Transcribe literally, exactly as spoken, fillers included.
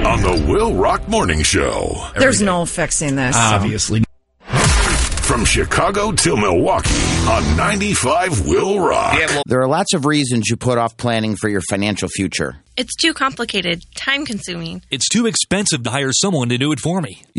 on the Will Rock Morning Show. There's no fixing this. Obviously. From Chicago till Milwaukee on ninety-five Will Rock. There are lots of reasons you put off planning for your financial future. It's too complicated, time-consuming. It's too expensive to hire someone to do it for me.